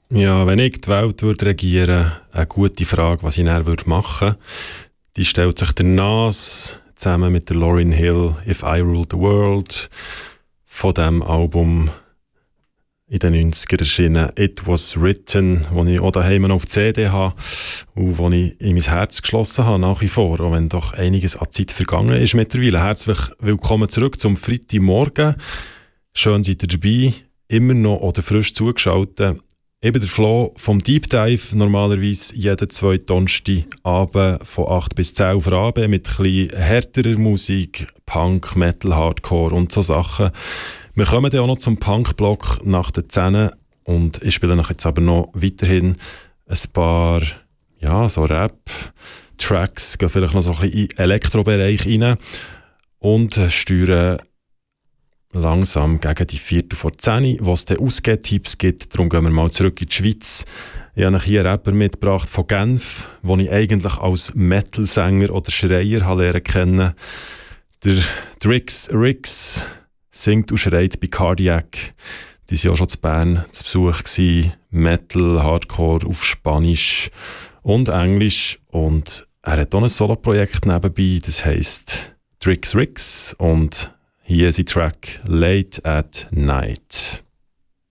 Ja, wenn ich die Welt würde regieren, eine gute Frage, was ich dann würde machen. Die stellt sich der Nas zusammen mit der Lauryn Hill «If I Ruled the World» von dem Album in den 90er erschienen «It Was Written», das ich auch daheim noch auf CD habe und das ich in mein Herz geschlossen habe, nach wie vor, auch wenn doch einiges an Zeit vergangen ist mittlerweile. Herzlich willkommen zurück zum Freitagmorgen. Schön seid ihr dabei, immer noch oder frisch zugeschaltet. Ich bin der Flo vom Deep Dive, normalerweise jeden zweiten Donnerstagabend von 8 bis 10 Uhr Abend mit ein bisschen härterer Musik, Punk, Metal, Hardcore und so Sachen. Wir kommen dann auch noch zum Punk-Block nach den 10 und ich spiele jetzt aber noch weiterhin ein paar so Rap-Tracks, gehen vielleicht noch so ein bisschen in den Elektrobereich rein und steuern langsam gegen die 4:10, was dann Ausgeht-Tipps gibt. Darum gehen wir mal zurück in die Schweiz. Ich habe euch hier einen Rapper mitgebracht von Genf, den ich eigentlich als Metal-Sänger oder Schreier lernen kennen. Der Drix Rix singt und schreit bei Cardiac. Die waren auch schon zu Bern zu Besuch gewesen. Metal, Hardcore auf Spanisch und Englisch. Und er hat auch ein Solo-Projekt nebenbei, das heisst Drix Rix. Und hier ist der Track «Late at Night».